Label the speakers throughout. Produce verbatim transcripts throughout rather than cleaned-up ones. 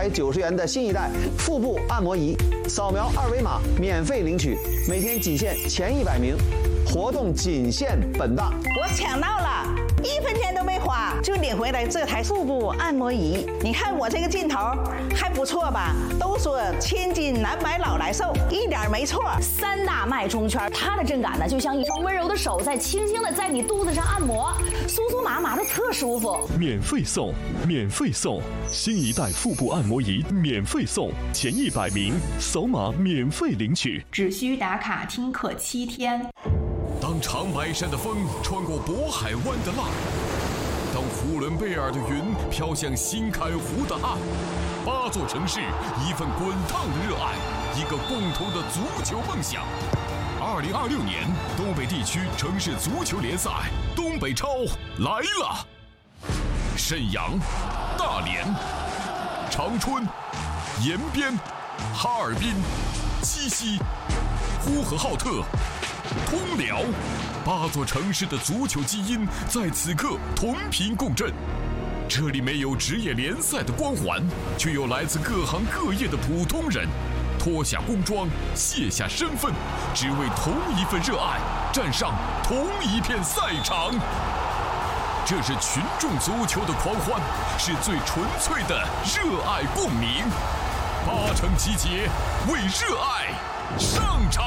Speaker 1: 百九十元的新一代腹部按摩仪，扫描二维码免费领取，每天仅限前一百名，活动仅限本大。
Speaker 2: 我抢到了，一分钱都没花就领回来这台腹部按摩仪。你看我这个劲头还不错吧？都说千金难买老来瘦，一点没错。
Speaker 3: 三大脉冲圈，它的震感呢，就像一双温柔的手在轻轻的在你肚子上按摩，酥酥麻麻的特舒服。
Speaker 4: 免费送，免费送，新一代腹部按摩仪免费送，前一百名扫码免费领取，
Speaker 5: 只需打卡听课七天。
Speaker 6: 当长白山的风穿过渤海湾的浪，当呼伦贝尔的云飘向新开湖的岸，八座城市，一份滚烫的热爱，一个共同的足球梦想。二零二六年东北地区城市足球联赛东北超来了！沈阳、大连、长春、延边、哈尔滨、鸡西、呼和浩特、通辽，八座城市的足球基因在此刻同频共振。这里没有职业联赛的光环，却有来自各行各业的普通人，脱下工装，卸下身份，只为同一份热爱，站上同一片赛场。这是群众足球的狂欢，是最纯粹的热爱共鸣。八城集结，为热爱上场。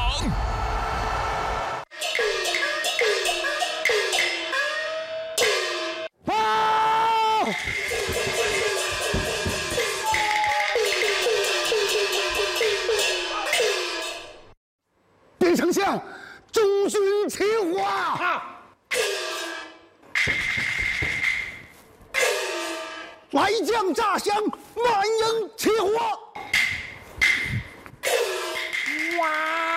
Speaker 7: 禀丞相，中军起火！来将炸响，满营起火！哇！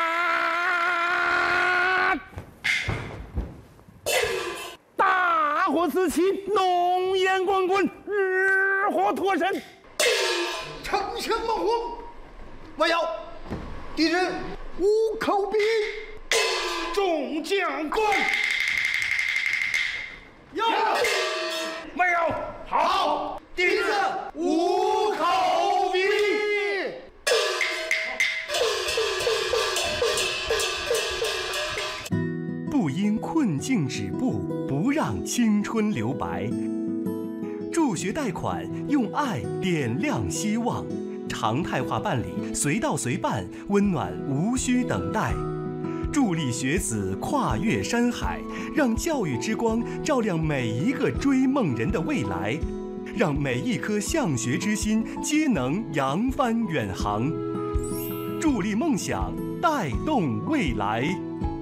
Speaker 7: 大火四起，浓烟滚滚，日火脱身。
Speaker 8: 丞相莫慌，我有敌人无口鼻，众将官有没有？好，敌人无口鼻。
Speaker 9: 不因困境止步，不让青春留白。助学贷款，用爱点亮希望。常态化办理，随到随办，温暖无需等待。助力学子跨越山海，让教育之光照亮每一个追梦人的未来，让每一颗向学之心皆能扬帆远航。助力梦想，带动未来。